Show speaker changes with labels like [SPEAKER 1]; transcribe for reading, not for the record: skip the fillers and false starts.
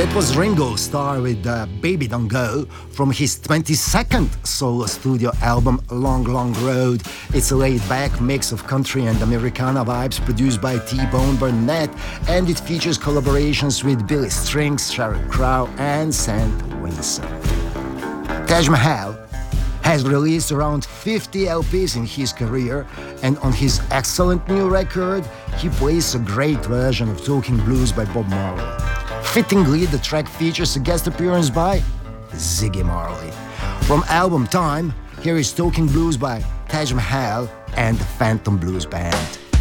[SPEAKER 1] That was Ringo Starr with Baby Don't Go from his 22nd solo studio album Long Long Road. It's a laid-back mix of country and Americana vibes produced by T-Bone Burnett, and it features collaborations with Billy Strings, Sheryl Crow and Saint Vincent. Taj Mahal has released around 50 LPs in his career, and on his excellent new record, he plays a great version of Talking Blues by Bob Marley. Fittingly, the track features a guest appearance by Ziggy Marley. From album Time, here is Talking Blues by Taj Mahal and the Phantom Blues Band.